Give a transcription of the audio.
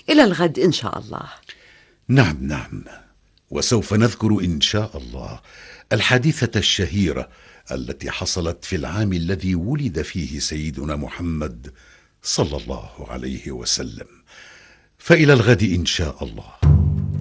إلى الغد إن شاء الله. نعم نعم، وسوف نذكر إن شاء الله الحادثة الشهيرة التي حصلت في العام الذي ولد فيه سيدنا محمد صلى الله عليه وسلم. فإلى الغد إن شاء الله.